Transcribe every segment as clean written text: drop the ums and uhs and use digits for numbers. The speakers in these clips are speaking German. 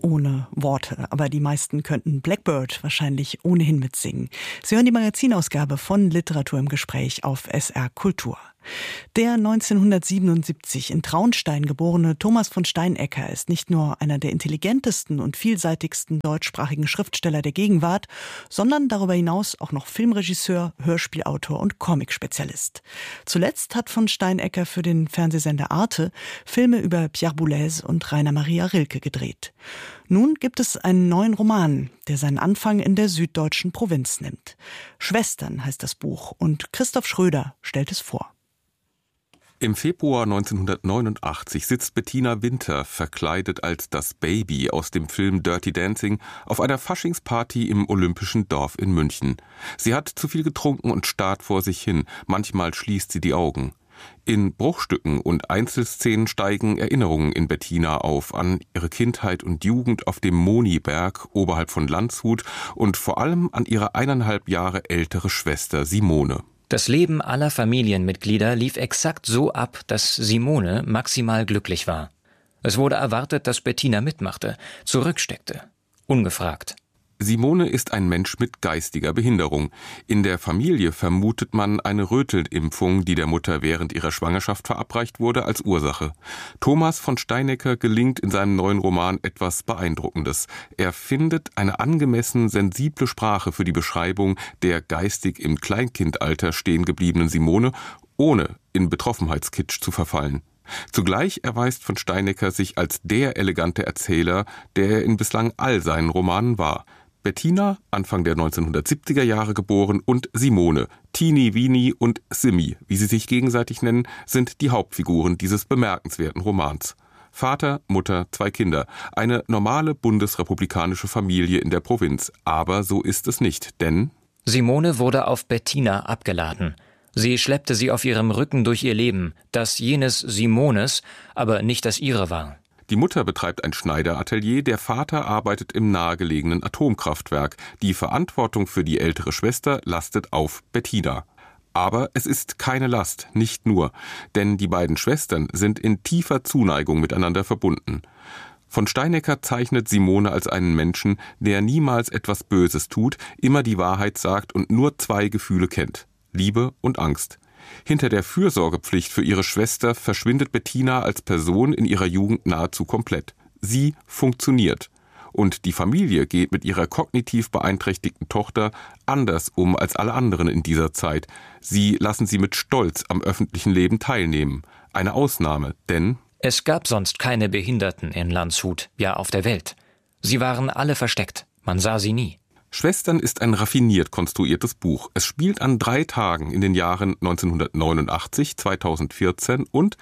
ohne Worte, aber die meisten könnten Blackbird wahrscheinlich ohnehin mitsingen. Sie hören die Magazinausgabe von Literatur im Gespräch auf SR Kultur. Der 1977 in Traunstein geborene Thomas von Steinecker ist nicht nur einer der intelligentesten und vielseitigsten deutschsprachigen Schriftsteller der Gegenwart, sondern darüber hinaus auch noch Filmregisseur, Hörspielautor und Comic-Spezialist. Zuletzt hat von Steinecker für den Fernsehsender Arte Filme über Pierre Boulez und Rainer Maria Rilke gedreht. Nun gibt es einen neuen Roman, der seinen Anfang in der süddeutschen Provinz nimmt. Schwestern heißt das Buch und Christoph Schröder stellt es vor. Im Februar 1989 sitzt Bettina Winter, verkleidet als das Baby aus dem Film Dirty Dancing, auf einer Faschingsparty im Olympischen Dorf in München. Sie hat zu viel getrunken und starrt vor sich hin, manchmal schließt sie die Augen. In Bruchstücken und Einzelszenen steigen Erinnerungen in Bettina auf an ihre Kindheit und Jugend auf dem Moniberg oberhalb von Landshut und vor allem an ihre 1,5 Jahre ältere Schwester Simone. Das Leben aller Familienmitglieder lief exakt so ab, dass Simone maximal glücklich war. Es wurde erwartet, dass Bettina mitmachte, zurücksteckte, ungefragt. Simone ist ein Mensch mit geistiger Behinderung. In der Familie vermutet man eine Rötelnimpfung, die der Mutter während ihrer Schwangerschaft verabreicht wurde, als Ursache. Thomas von Steinecker gelingt in seinem neuen Roman etwas Beeindruckendes. Er findet eine angemessen sensible Sprache für die Beschreibung der geistig im Kleinkindalter stehen gebliebenen Simone, ohne in Betroffenheitskitsch zu verfallen. Zugleich erweist von Steinecker sich als der elegante Erzähler, der er in bislang all seinen Romanen war. Bettina, Anfang der 1970er Jahre geboren, und Simone, Teenie Weenie und Simi, wie sie sich gegenseitig nennen, sind die Hauptfiguren dieses bemerkenswerten Romans. Vater, Mutter, 2 Kinder, eine normale bundesrepublikanische Familie in der Provinz. Aber so ist es nicht, denn Simone wurde auf Bettina abgeladen. Sie schleppte sie auf ihrem Rücken durch ihr Leben, das jenes Simones, aber nicht das ihre war. Die Mutter betreibt ein Schneideratelier, der Vater arbeitet im nahegelegenen Atomkraftwerk. Die Verantwortung für die ältere Schwester lastet auf Bettina. Aber es ist keine Last, nicht nur, denn die beiden Schwestern sind in tiefer Zuneigung miteinander verbunden. Von Steinecker zeichnet Simone als einen Menschen, der niemals etwas Böses tut, immer die Wahrheit sagt und nur 2 Gefühle kennt: Liebe und Angst. Hinter der Fürsorgepflicht für ihre Schwester verschwindet Bettina als Person in ihrer Jugend nahezu komplett. Sie funktioniert. Und die Familie geht mit ihrer kognitiv beeinträchtigten Tochter anders um als alle anderen in dieser Zeit. Sie lassen sie mit Stolz am öffentlichen Leben teilnehmen. Eine Ausnahme, denn es gab sonst keine Behinderten in Landshut, ja auf der Welt. Sie waren alle versteckt, man sah sie nie. Schwestern ist ein raffiniert konstruiertes Buch. Es spielt an 3 Tagen in den Jahren 1989, 2014 und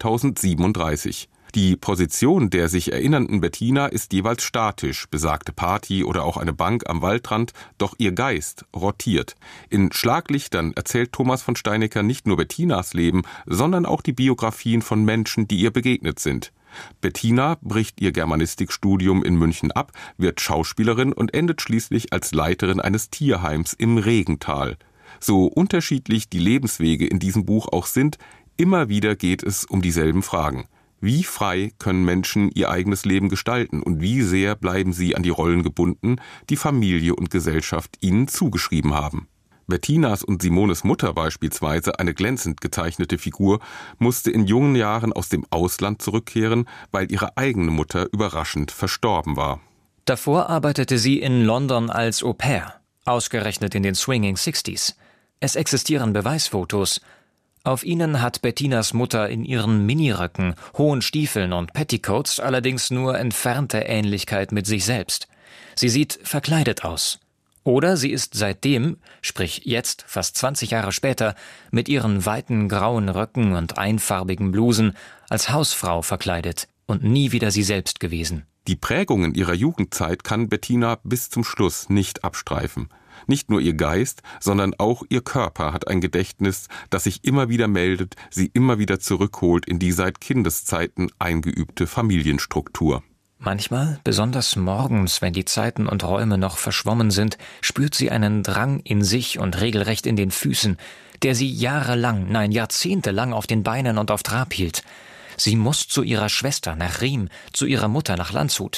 2037. Die Position der sich erinnernden Bettina ist jeweils statisch, besagte Party oder auch eine Bank am Waldrand, doch ihr Geist rotiert. In Schlaglichtern erzählt Thomas von Steinecker nicht nur Bettinas Leben, sondern auch die Biografien von Menschen, die ihr begegnet sind. Bettina bricht ihr Germanistikstudium in München ab, wird Schauspielerin und endet schließlich als Leiterin eines Tierheims im Regental. So unterschiedlich die Lebenswege in diesem Buch auch sind, immer wieder geht es um dieselben Fragen. Wie frei können Menschen ihr eigenes Leben gestalten und wie sehr bleiben sie an die Rollen gebunden, die Familie und Gesellschaft ihnen zugeschrieben haben? Bettinas und Simones Mutter beispielsweise, eine glänzend gezeichnete Figur, musste in jungen Jahren aus dem Ausland zurückkehren, weil ihre eigene Mutter überraschend verstorben war. Davor arbeitete sie in London als Au-pair, ausgerechnet in den Swinging 60s. Es existieren Beweisfotos. Auf ihnen hat Bettinas Mutter in ihren Miniröcken, hohen Stiefeln und Petticoats allerdings nur entfernte Ähnlichkeit mit sich selbst. Sie sieht verkleidet aus. Oder sie ist seitdem, sprich jetzt, fast 20 Jahre später, mit ihren weiten grauen Röcken und einfarbigen Blusen als Hausfrau verkleidet und nie wieder sie selbst gewesen. Die Prägungen ihrer Jugendzeit kann Bettina bis zum Schluss nicht abstreifen. Nicht nur ihr Geist, sondern auch ihr Körper hat ein Gedächtnis, das sich immer wieder meldet, sie immer wieder zurückholt in die seit Kindeszeiten eingeübte Familienstruktur. Manchmal, besonders morgens, wenn die Zeiten und Räume noch verschwommen sind, spürt sie einen Drang in sich und regelrecht in den Füßen, der sie jahrelang, nein, jahrzehntelang auf den Beinen und auf Trab hielt. Sie muss zu ihrer Schwester nach Riem, zu ihrer Mutter nach Landshut.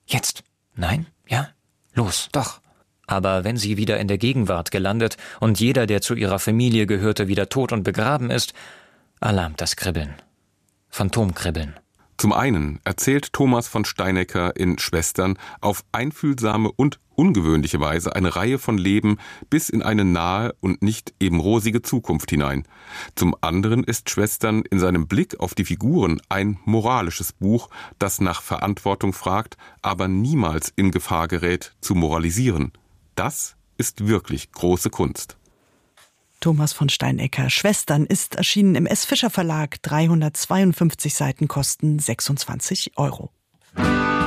Jetzt? Nein? Ja? Los, doch. Aber wenn sie wieder in der Gegenwart gelandet und jeder, der zu ihrer Familie gehörte, wieder tot und begraben ist, erlahmt das Kribbeln. Phantomkribbeln. Zum einen erzählt Thomas von Steinecker in Schwestern auf einfühlsame und ungewöhnliche Weise eine Reihe von Leben bis in eine nahe und nicht eben rosige Zukunft hinein. Zum anderen ist Schwestern in seinem Blick auf die Figuren ein moralisches Buch, das nach Verantwortung fragt, aber niemals in Gefahr gerät, zu moralisieren. Das ist wirklich große Kunst. Thomas von Steinecker, Schwestern, ist erschienen im S. Fischer Verlag. 352 Seiten kosten 26 €.